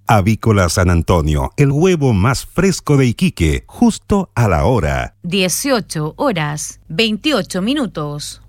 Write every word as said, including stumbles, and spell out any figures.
Avícola San Antonio, el huevo más fresco de Iquique, justo a la hora. dieciocho horas, veintiocho minutos.